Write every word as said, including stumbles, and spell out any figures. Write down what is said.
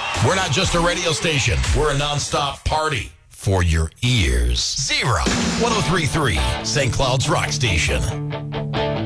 We're not just a radio station. We're a nonstop party for your ears. Zero. one oh three point three, Saint Cloud's Rock Station.